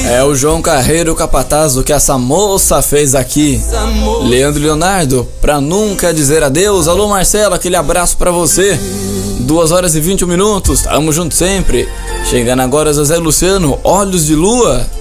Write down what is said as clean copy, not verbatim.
É o João Carreiro, o capataz do que essa moça fez aqui. Leandro e Leonardo, pra nunca dizer adeus. Alô Marcelo, aquele abraço pra você. 2h21, tamo junto sempre. Chegando agora José Luciano, Olhos de Lua.